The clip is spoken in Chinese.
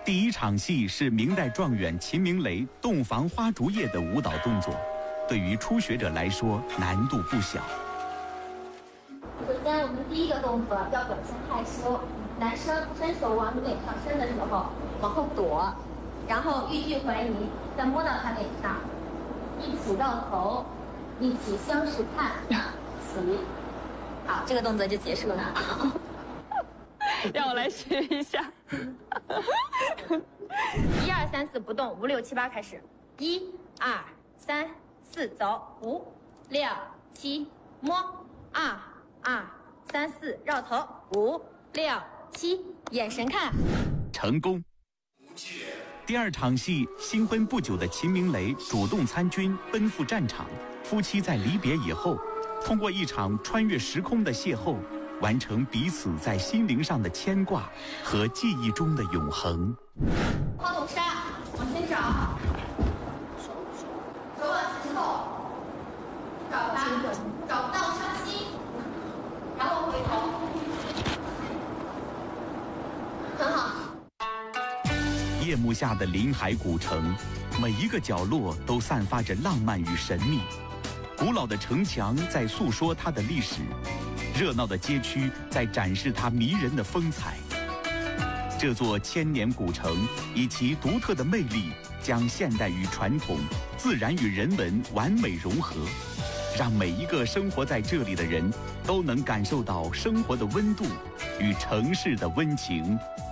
第一场戏是明代状元秦明雷洞房花烛夜的舞蹈动作，对于初学者来说难度不小。 首先，我们第一个动作要表现害羞，男生伸手往你脸上伸的时候，往后躲，然后欲拒还迎，再摸到他脸上，一起绕头，一起相视看，起。好，这个动作就结束了。 让我来学一下。1、2、3、4不动，5、6、7、8开始。1、2、3、4走，5、6、7摸，2、2、3、4绕头，5、6、7眼神看， 成功。第二场戏，新婚不久的秦明雷主动参军，奔赴战场。夫妻在离别以后，通过一场穿越时空的邂逅，完成彼此在心灵上的牵挂和记忆中的永恒。 花筒杀，往前找，手往前后，找他，找不到伤心，然后回头，很好。 夜幕下的临海古城，每一个角落都散发着浪漫与神秘。古老的城墙在诉说它的历史，热闹的街区在展示它迷人的风采。这座千年古城以其独特的魅力，将现代与传统、自然与人文完美融合，让每一个生活在这里的人都能感受到生活的温度与城市的温情。